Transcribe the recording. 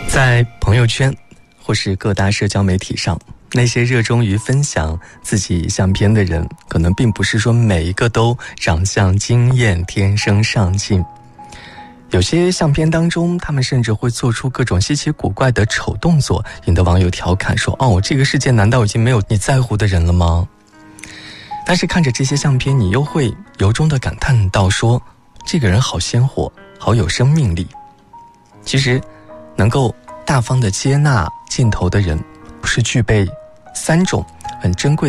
在朋友圈或是各大社交媒体上，那些热衷于分享自己相片的人，可能并不是说每一个都长相惊艳、天生上镜。有些相片当中，他们甚至会做出各种稀奇古怪的丑动作，引得网友调侃说：“哦，这个世界难道已经没有你在乎的人了吗？”但是看着这些相片，你又会由衷地感叹到说：“这个人好鲜活，好有生命力。”其实，能够大方地接纳镜头的人，不是具备3种很珍贵